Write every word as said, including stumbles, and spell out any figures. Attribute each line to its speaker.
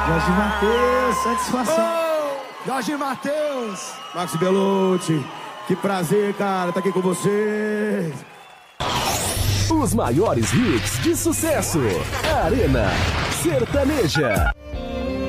Speaker 1: Jorge Mateus, satisfação.
Speaker 2: Oh, Jorge Mateus.
Speaker 3: Max Belucci, que prazer, cara, tá aqui com você.
Speaker 4: Os maiores hits de sucesso. Arena Sertaneja.